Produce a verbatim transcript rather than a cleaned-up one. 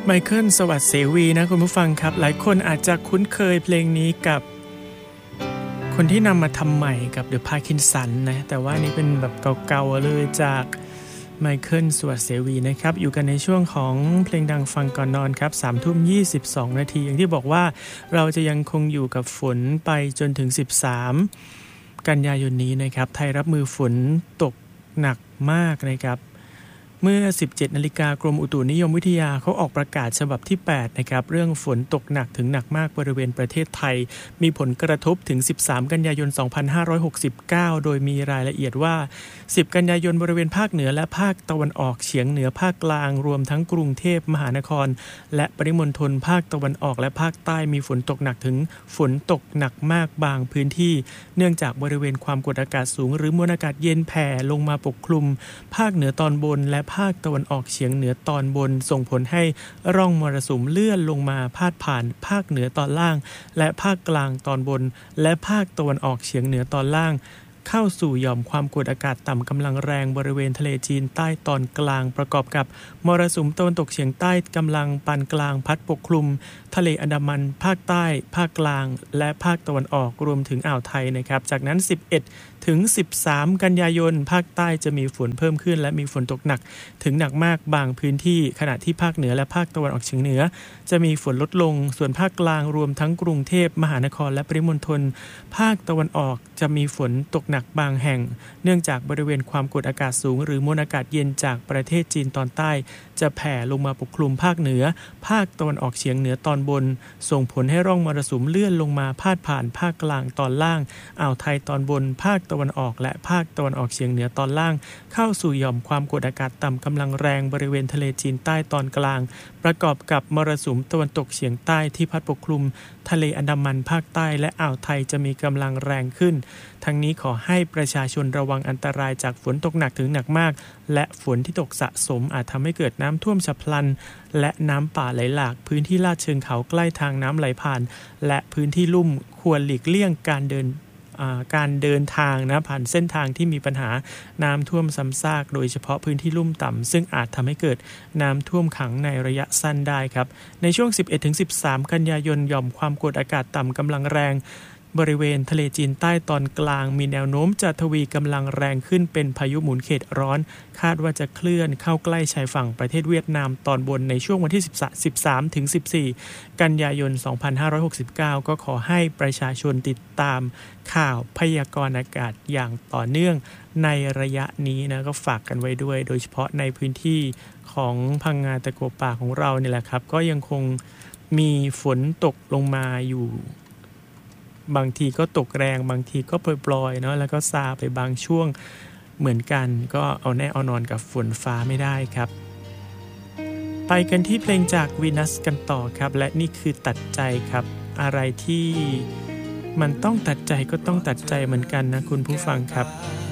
ไมเคิลสวัสดิ์เสวีนะคุณผู้ฟังครับหลายคนอาจจะคุ้นเคยเพลงนี้กับคนที่นำมาทำใหม่กับ The Parkinson นะแต่ว่านี่เป็นแบบเก่าๆเลยจากไมเคิลสวัสดิ์เสวีนะครับอยู่กันในช่วงของเพลงดังฟังก่อนนอนครับ สามทุ่มยี่สิบสอง นาทีอย่างที่บอกว่าเราจะยังคงอยู่กับฝนไปจนถึงสิบสามกันยายนนี้นะครับไทยรับมือฝนตกหนักมากนะครับเมื่อ สิบเจ็ดนาฬิกา กรมอุตุนิยมวิทยาเขาออกประกาศฉบับที่แปดนะครับเรื่องฝนตกหนักถึงหนักมากบริเวณประเทศไทยมีผลกระทบถึงสิบสามกันยายนสองพันห้าร้อยหกสิบเก้าโดยมีรายละเอียดว่าสิบกันยายนบริเวณภาคเหนือและภาคตะวันออกเฉียงเหนือภาคกลางรวมทั้งกรุงเทพมหานครและปริมณฑลภาคตะวันออกและภาคใต้มีฝนตกหนักถึงฝนตกหนักมากบางพื้นที่เนื่องจากบริเวณความกดอากาศสูงหรือมวลอากาศเย็นแผ่ลงมาปกคลุมภาคเหนือตอนบนและภาคตะวันออกเฉียงเหนือตอนบนส่งผลให้ร่องมรสุมเลื่อนลงมาพาดผ่านภาคเหนือตอนล่างและภาคกลางตอนบนและภาคตะวันออกเฉียงเหนือตอนล่างเข้าสู่หย่อมความกดอากาศต่ำกำลังแรงบริเวณทะเลจีนใต้ตอนกลางประกอบกับมรสุมตะวันตกเฉียงใต้กำลังปานกลางพัดปกคลุมทะเลอันดามันภาคใต้ภาคกลางและภาคตะวันออกรวมถึงอ่าวไทยนะครับจากนั้นสิบเอ็ดถึงสิบสามกันยายนภาคใต้จะมีฝนเพิ่มขึ้นและมีฝนตกหนักถึงหนักมากบางพื้นที่ขณะที่ภาคเหนือและภาคตะวันออกเฉียงเหนือจะมีฝนลดลงส่วนภาคกลางรวมทั้งกรุงเทพมหานครและปริมณฑลภาคตะวันออกจะมีฝนตกหนักบางแห่งเนื่องจากบริเวณความกดอากาศสูงหรือมวลอากาศเย็นจากประเทศจีนตอนใต้จะแผ่ลงมาปกคลุมภาคเหนือภาคตะวันออกเฉียงเหนือตอนบนส่งผลให้ร่องมรสุมเลื่อนลงมาพาดผ่านภาคกลางตอนล่างอ่าวไทยตอนบนภาคตะวันออกและภาคตะวันออกเฉียงเหนือตอนล่างเข้าสู่หย่อมความกดอากาศต่ำกำลังแรงบริเวณทะเลจีนใต้ตอนกลางประกอบกับมรสุมตะวันตกเฉียงใต้ที่พัดปกคลุมทะเลอันดามันภาคใต้และอ่าวไทยจะมีกำลังแรงขึ้นทั้งนี้ขอให้ประชาชนระวังอันตรายจากฝนตกหนักถึงหนักมากและฝนที่ตกสะสมอาจทำให้เกิดน้ำท่วมฉับพลันและน้ำป่าไหลหลากพื้นที่ลาดเชิงเขาใกล้ทางน้ำไหลผ่านและพื้นที่ลุ่มควรหลีกเลี่ยงการเดินการเดินทางนะผ่านเส้นทางที่มีปัญหาน้ำท่วมซ้ำซากโดยเฉพาะพื้นที่ลุ่มต่ำซึ่งอาจทำให้เกิดน้ำท่วมขังในระยะสั้นได้ครับในช่วง สิบเอ็ดถึงสิบสาม กันยายนหย่อมความกดอากาศต่ำกำลังแรงบริเวณทะเลจีนใต้ตอนกลางมีแนวโน้มจะทวีกำลังแรงขึ้นเป็นพายุหมุนเขตร้อนคาดว่าจะเคลื่อนเข้าใกล้ชายฝั่งประเทศเวียดนามตอนบนในช่วงวันที่สิบสามถึงสิบสี่กันยายนสองพันห้าร้อยหกสิบเก้าก็ขอให้ประชาชนติดตามข่าวพยากรณ์อากาศอย่างต่อเนื่องในระยะนี้นะก็ฝากกันไว้ด้วยโดยเฉพาะในพื้นที่ของพังงาตะกัวป่าของเราเนี่ยแหละครับก็ยังคงมีฝนตกลงมาอยู่บางทีก็ตกแรงบางทีก็ปล่อยๆเนาะแล้วก็ซาไปบางช่วงเหมือนกันก็เอาแน่เอานอนกับฝนฟ้าไม่ได้ครับไปกันที่เพลงจากวีนัสกันต่อครับและนี่คือตัดใจครับอะไรที่มันต้องตัดใจก็ต้องตัดใจเหมือนกันนะคุณผู้ฟังครับ